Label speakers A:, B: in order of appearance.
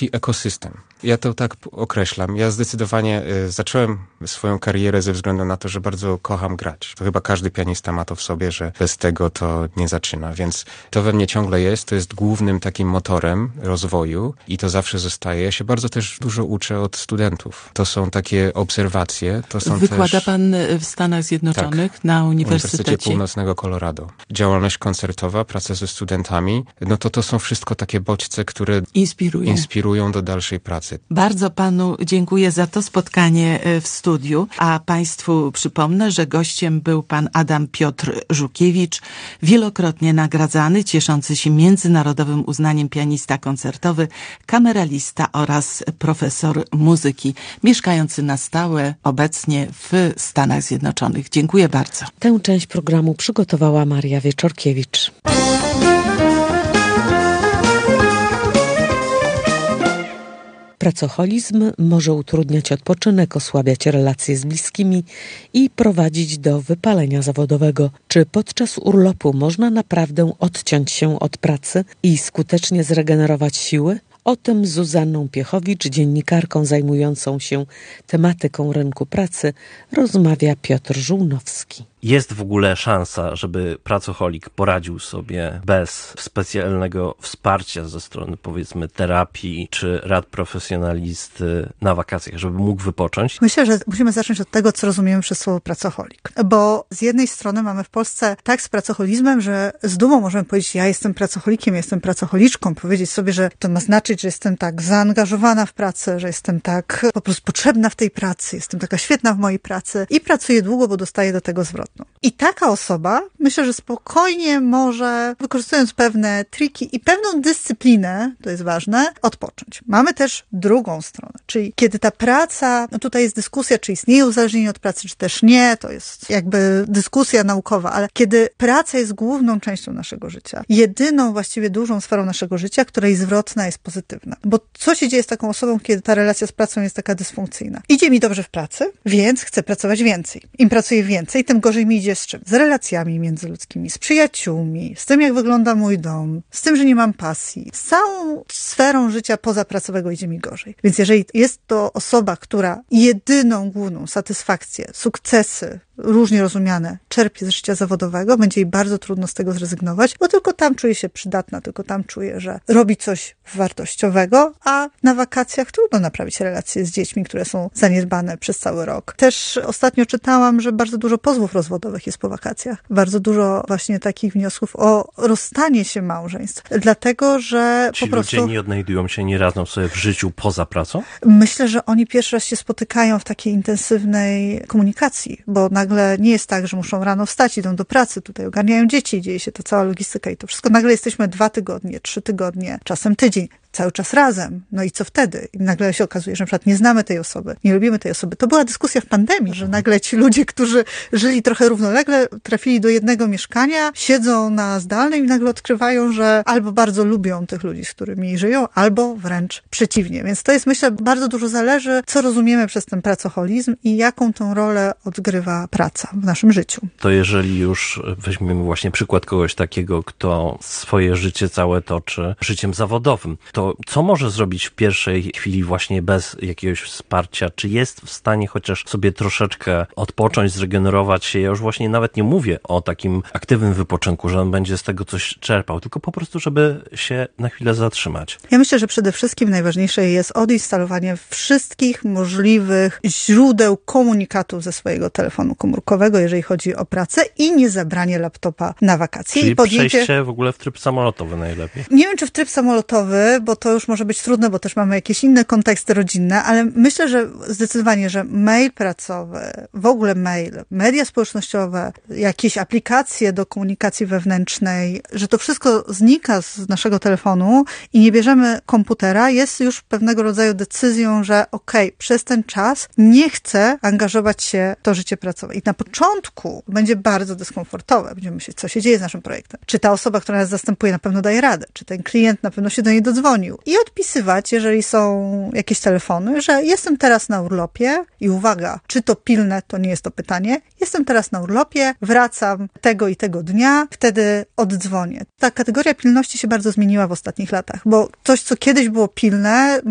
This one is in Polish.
A: taki ekosystem. Ja to tak określam. Ja zdecydowanie zacząłem swoją karierę ze względu na to, że bardzo kocham grać. To chyba każdy pianista ma to w sobie, że bez tego to nie zaczyna, więc to we mnie ciągle jest. To jest głównym takim motorem rozwoju i to zawsze zostaje. Ja się bardzo też dużo uczę od studentów. To są takie obserwacje. To są
B: Wykłada pan w Stanach Zjednoczonych na
A: Uniwersytecie Północnego Colorado. Działalność koncertowa, praca ze studentami, no to są wszystko takie bodźce, które inspirują do dalszej pracy.
B: Bardzo panu dziękuję za to spotkanie w studiu, a państwu przypomnę, że gościem był pan Adam Piotr Żukiewicz, wielokrotnie nagradzany, cieszący się międzynarodowym uznaniem pianista koncertowy, kameralista oraz profesor muzyki, mieszkający na stałe obecnie w Stanach Zjednoczonych. Dziękuję bardzo.
C: Tę część programu przygotowała Maria Wieczorkiewicz. Pracoholizm może utrudniać odpoczynek, osłabiać relacje z bliskimi i prowadzić do wypalenia zawodowego. Czy podczas urlopu można naprawdę odciąć się od pracy i skutecznie zregenerować siły? O tym z Zuzanną Piechowicz, dziennikarką zajmującą się tematyką rynku pracy, rozmawia Piotr Żółnowski.
D: Jest w ogóle szansa, żeby pracoholik poradził sobie bez specjalnego wsparcia ze strony, powiedzmy, terapii czy rad profesjonalisty na wakacjach, żeby mógł wypocząć?
E: Myślę, że musimy zacząć od tego, co rozumiemy przez słowo pracoholik. Bo z jednej strony mamy w Polsce tak z pracoholizmem, że z dumą możemy powiedzieć, ja jestem pracoholikiem, jestem pracoholiczką, powiedzieć sobie, że to ma znaczyć, że jestem tak zaangażowana w pracę, że jestem tak po prostu potrzebna w tej pracy, jestem taka świetna w mojej pracy i pracuję długo, bo dostaję do tego zwrot. I taka osoba, myślę, że spokojnie może, wykorzystując pewne triki i pewną dyscyplinę, to jest ważne, odpocząć. Mamy też drugą stronę, czyli kiedy ta praca, no tutaj jest dyskusja, czy istnieje uzależnienie od pracy, czy też nie, to jest jakby dyskusja naukowa, ale kiedy praca jest główną częścią naszego życia, jedyną właściwie dużą sferą naszego życia, której zwrotna jest pozytywna. Bo co się dzieje z taką osobą, kiedy ta relacja z pracą jest taka dysfunkcyjna? Idzie mi dobrze w pracy, więc chcę pracować więcej. Im pracuję więcej, tym gorzej mi idzie z czym? Z relacjami międzyludzkimi, z przyjaciółmi, z tym, jak wygląda mój dom, z tym, że nie mam pasji. Z całą sferą życia pozapracowego idzie mi gorzej. Więc jeżeli jest to osoba, która jedyną, główną satysfakcję, sukcesy, różnie rozumiane, czerpie z życia zawodowego, będzie jej bardzo trudno z tego zrezygnować, bo tylko tam czuje się przydatna, tylko tam czuje, że robi coś wartościowego, a na wakacjach trudno naprawić relacje z dziećmi, które są zaniedbane przez cały rok. Też ostatnio czytałam, że bardzo dużo pozwów rozwodowych jest po wakacjach. Bardzo dużo właśnie takich wniosków o rozstanie się małżeństw. Dlatego, że
D: Ci
E: po prostu
D: ludzie nie odnajdują się, nie radzą sobie w życiu poza pracą?
E: Myślę, że oni pierwszy raz się spotykają w takiej intensywnej komunikacji, bo nagle nie jest tak, że muszą rano wstać, idą do pracy, tutaj ogarniają dzieci, dzieje się ta cała logistyka i to wszystko. Nagle jesteśmy 2 tygodnie, 3 tygodnie, czasem tydzień, cały czas razem. No i co wtedy? I nagle się okazuje, że na przykład nie znamy tej osoby, nie lubimy tej osoby. To była dyskusja w pandemii, że nagle ci ludzie, którzy żyli trochę równolegle, trafili do jednego mieszkania, siedzą na zdalnym i nagle odkrywają, że albo bardzo lubią tych ludzi, z którymi żyją, albo wręcz przeciwnie. Więc to jest, myślę, bardzo dużo zależy, co rozumiemy przez ten pracoholizm i jaką tą rolę odgrywa praca w naszym życiu.
D: To jeżeli już weźmiemy właśnie przykład kogoś takiego, kto swoje życie całe toczy życiem zawodowym, to co może zrobić w pierwszej chwili właśnie bez jakiegoś wsparcia? Czy jest w stanie chociaż sobie troszeczkę odpocząć, zregenerować się? Ja już właśnie nawet nie mówię o takim aktywnym wypoczynku, że on będzie z tego coś czerpał, tylko po prostu, żeby się na chwilę zatrzymać.
E: Ja myślę, że przede wszystkim najważniejsze jest odinstalowanie wszystkich możliwych źródeł komunikatów ze swojego telefonu komórkowego, jeżeli chodzi o pracę i nie zabranie laptopa na wakacje.
D: Czyli
E: i podjęcie...
D: przejście w ogóle w tryb samolotowy najlepiej.
E: Nie wiem, czy w tryb samolotowy, bo to już może być trudne, bo też mamy jakieś inne konteksty rodzinne, ale myślę, że zdecydowanie, że mail pracowy, w ogóle mail, media społecznościowe, jakieś aplikacje do komunikacji wewnętrznej, że to wszystko znika z naszego telefonu i nie bierzemy komputera, jest już pewnego rodzaju decyzją, że przez ten czas nie chcę angażować się w to życie pracowe. I na początku będzie bardzo dyskomfortowe. Będziemy myśleć, co się dzieje z naszym projektem. Czy ta osoba, która nas zastępuje, na pewno daje radę? Czy ten klient na pewno się do niej dodzwonił? I odpisywać, jeżeli są jakieś telefony, że jestem teraz na urlopie i uwaga, czy to pilne, to nie jest to pytanie. Jestem teraz na urlopie, wracam tego i tego dnia, wtedy oddzwonię. Ta kategoria pilności się bardzo zmieniła w ostatnich latach, bo coś, co kiedyś było pilne,